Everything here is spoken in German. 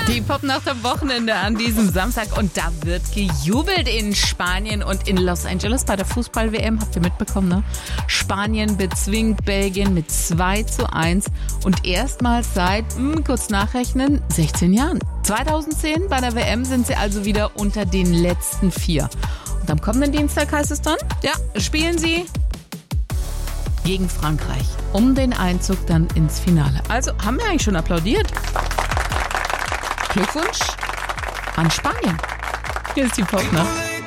Die Popnacht am Wochenende an diesem Samstag und da wird gejubelt in Spanien und in Los Angeles bei der Fußball-WM. Habt ihr mitbekommen, ne? Spanien bezwingt Belgien mit 2:1 und erstmals seit, kurz nachrechnen, 16 Jahren. 2010 bei der WM sind sie also wieder unter den letzten 4. Und am kommenden Dienstag heißt es dann, spielen sie gegen Frankreich um den Einzug dann ins Finale. Also haben wir eigentlich schon applaudiert. Glückwunsch an Spanien. Hier ist die Popnacht.